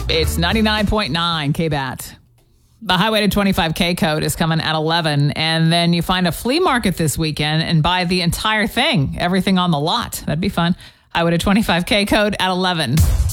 It's 99.9 KBAT. The Highway to 25K code is coming at 11, and then you find a flea market this weekend and buy the entire thing, everything on the lot. That'd be fun. Highway to 25K code at 11.